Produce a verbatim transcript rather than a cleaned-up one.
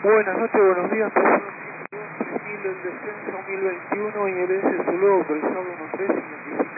Buenas noches, buenos días, persona tres mil del descenso mil veintiuno y el S Zulu autorizado uno tres cincuenta y cinco.